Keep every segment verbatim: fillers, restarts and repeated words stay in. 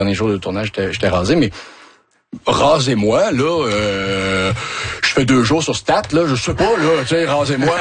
derniers jours de tournage, j'étais, j'étais rasé, mais rasez-moi, là, euh, je fais deux jours sur Stat, là, je sais pas, là, tu sais, rasez-moi,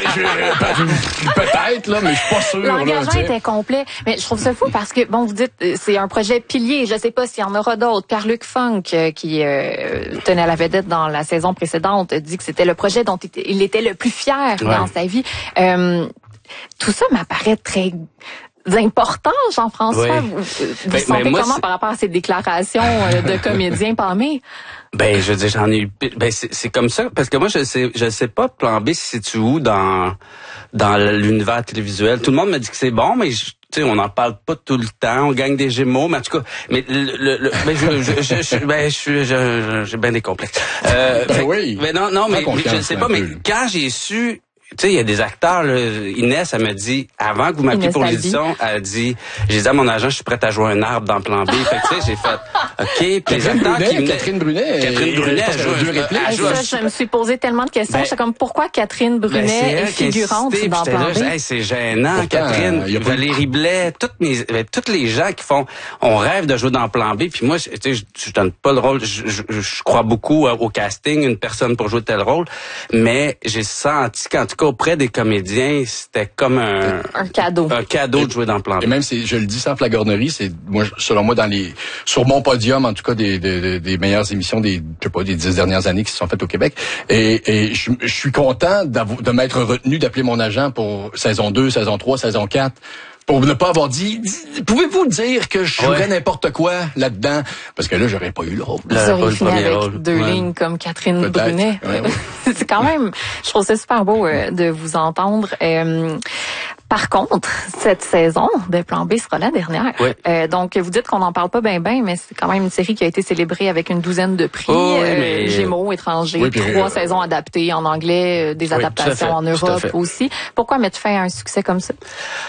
peut-être, là, mais je suis pas sûr. L'engagement était complet, mais je trouve ça fou parce que, bon, vous dites, c'est un projet pilier, je sais pas s'il y en aura d'autres. Pierre-Luc Funk, euh, qui euh, tenait la vedette dans la saison précédente, dit que c'était le projet dont il était le plus fier ouais. dans sa vie. Euh, tout ça m'apparaît très... important, Jean-François. Oui. Vous, vous ben, sentez moi, comment c'est... par rapport à ces déclarations euh, de comédiens palmés? Ben, je veux dire, j'en ai eu... Ben, c'est, c'est comme ça, parce que moi, je sais je sais pas, Plan B se situe où dans, dans l'univers télévisuel. Tout le monde me dit que c'est bon, mais... Je... Tu sais, on n'en parle pas tout le temps, on gagne des Gémeaux, mais en tout cas, mais le, le, le ben je, je, je, je, ben je suis, je, j'ai bien des complexes. Euh, ben fait, oui. Mais non, non, mais, mais je ne sais pas, mais quand j'ai su. Tu sais, il y a des acteurs, là, Inès, elle me dit, avant que vous m'appeliez pour l'édition, elle a dit, j'ai dit à mon agent, je suis prête à jouer un arbre dans Plan B. Fait que tu sais, j'ai fait, OK, puis les acteurs Brunet, qui venaient... Catherine Brunet. Catherine Brunet, elle joue deux répliques. Hey, ça, je me suis posé tellement de questions. Ben, c'est comme, pourquoi Catherine Brunet ben, est, est figurante insisté, dans Plan B? Là, hey, c'est gênant, pourtant, Catherine. Euh, Valérie Blais, toutes mes, ben, toutes les gens qui font, on rêve de jouer dans Plan B. Puis moi, tu sais, je, je donne pas le rôle, je, je, je crois beaucoup au casting, une personne pour jouer tel rôle, mais j'ai senti qu'en tout cas, auprès des comédiens, c'était comme un, un cadeau. Un cadeau de jouer dans Plan B. Et même, c'est, je le dis sans flagornerie, c'est, moi, selon moi, dans les, sur mon podium, en tout cas, des, des, des meilleures émissions des, je sais pas, des dix dernières années qui se sont faites au Québec. Et, et je, je suis content de m'être retenu d'appeler mon agent pour saison deux, saison trois, saison quatre. Pour ne pas avoir dit, pouvez-vous dire que je jouerais ouais. n'importe quoi là-dedans? Parce que là, j'aurais pas eu le rôle. Vous auriez fini avec rôle. deux ouais. lignes comme Catherine Peut-être. Brunet. Ouais, ouais. C'est quand même, je trouve ça super beau euh, de vous entendre. Euh, Par contre, cette saison de Plan B sera la dernière. Oui. Euh, donc, vous dites qu'on n'en parle pas bien, bien, mais c'est quand même une série qui a été célébrée avec une douzaine de prix. Oh, oui, euh, mais... Gémeaux, étrangers, oui, puis, trois euh... saisons adaptées en anglais, euh, des oui, adaptations en Europe aussi. Pourquoi mettre fin à un succès comme ça?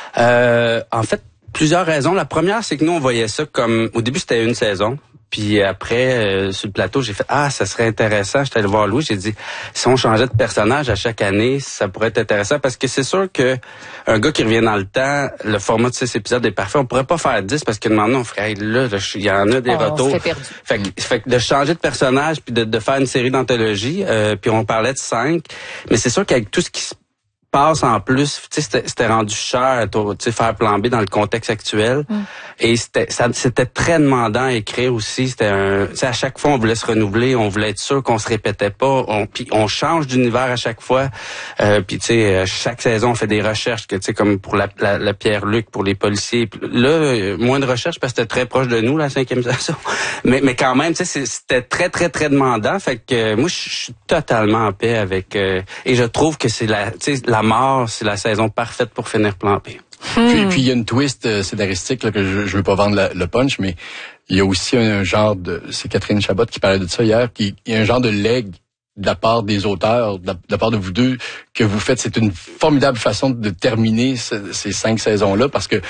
Euh, en fait, plusieurs raisons. La première, c'est que nous, on voyait ça comme... Au début, c'était une saison. Puis après, euh, sur le plateau, j'ai fait « Ah, ça serait intéressant. » J'étais allé voir Louis, j'ai dit « Si on changeait de personnage à chaque année, ça pourrait être intéressant. » Parce que c'est sûr que un gars qui revient dans le temps, le format de six épisodes est parfait. On pourrait pas faire dix parce que maintenant, on ferait hey, « Là, il y en a des oh, retours. » On serait perdu. Fait que, fait que de changer de personnage puis de, de faire une série d'anthologie, euh, puis on parlait de cinq. Mais c'est sûr qu'avec tout ce qui se passe en plus, tu sais, c'était, c'était rendu cher, tu sais, faire Plan B dans le contexte actuel. Mm. Et c'était, ça, c'était très demandant à écrire aussi. C'était un, tu sais, à chaque fois, on voulait se renouveler, on voulait être sûr qu'on se répétait pas. On, puis on change d'univers à chaque fois. Euh, puis tu sais, chaque saison, on fait des recherches, que tu sais, comme pour la, la, la Pierre-Luc, pour les policiers. Puis là, moins de recherches parce que c'était très proche de nous, la cinquième saison. Mais, mais quand même, tu sais, c'était très, très, très demandant. Fait que euh, moi, je suis totalement en paix avec. Euh, et je trouve que c'est la, tu sais, la mort, c'est la saison parfaite pour finir Plan B. Hmm. Puis, puis il y a une twist euh, scénaristique là, que je, je veux pas vendre la, le punch, mais il y a aussi un genre de, c'est Catherine Chabot qui parlait de ça hier, qui il y a un genre de leg de la part des auteurs, de la, de la part de vous deux que vous faites. C'est une formidable façon de terminer ce, ces cinq saisons-là parce que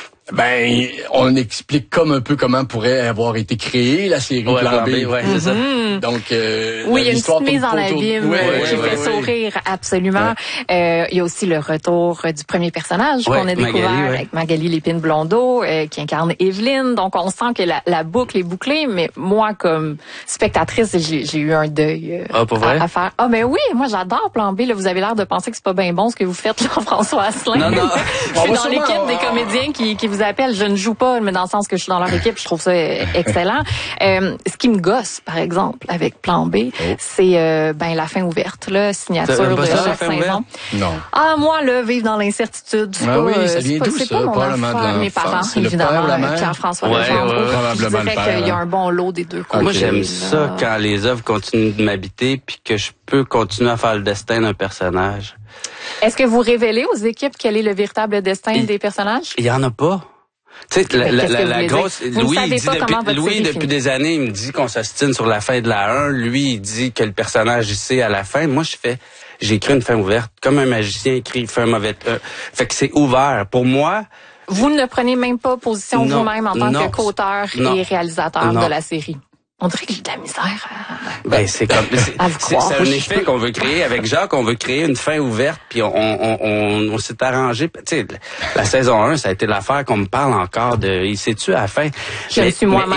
ben, on explique comme un peu comment pourrait avoir été créée la série ouais, Plan B. B ouais, c'est ça. Donc, euh, oui, il y a une petite mise en abîme ouais, euh, ouais, qui ouais, fait ouais, sourire absolument. Ouais. Euh, il y a aussi le retour du premier personnage ouais, qu'on a découvert Magali, ouais. avec Magali Lépine-Blondeau, euh, qui incarne Evelyne. Donc, on sent que la, la boucle est bouclée, mais moi, comme spectatrice, j'ai, j'ai eu un deuil euh, ah, pour vrai? À, à faire. Ah, ben oui, moi, j'adore Plan B. Là, vous avez l'air de penser que c'est pas bien bon ce que vous faites, là, François Asselin. Non, non. Je suis dans l'équipe des comédiens qui, qui vous appellent. Je ne joue pas, mais dans le sens que je suis dans leur équipe, je trouve ça excellent. Euh, ce qui me gosse, par exemple, avec Plan B, oh. c'est euh, ben la fin ouverte, là, signature de chaque saison. Non. Ah, moi, là, vivre dans l'incertitude, c'est ah pas, oui, ça vient c'est pas, d'où, c'est ça, pas mon affaire, mes parents, évidemment, Pierre-François ouais, Legendre. ouais, ouais, je dirais qu'il y a un bon lot des deux côtés. Moi, j'aime ça quand les œuvres continuent de m'habiter puis que je peux continuer à faire le destin d'un personnage. Est-ce que vous révélez aux équipes quel est le véritable destin il, des personnages? Il y en a pas. Tu sais, la, la, la, la grosse, vous Louis, il dit depuis, Louis, depuis des années, il me dit qu'on s'ostine sur la fin de la un. Lui, il dit que le personnage, il sait à la fin. Moi, je fais, j'ai écrit une fin ouverte. Comme un magicien écrit, il fait un mauvais, euh, fait que c'est ouvert. Pour moi. Vous ne prenez même pas position non, vous-même en tant non, que qu'auteur non, et réalisateur non. de la série. On dirait que j'ai de la misère à, ben, c'est comme, c'est, à vous croire. c'est un effet qu'on veut créer avec Jacques. On veut créer une fin ouverte, puis on, on, on, on s'est arrangé. Tu sais, la saison un, ça a été l'affaire qu'on me parle encore de, il sait-tu à la fin. Je me suis moi-même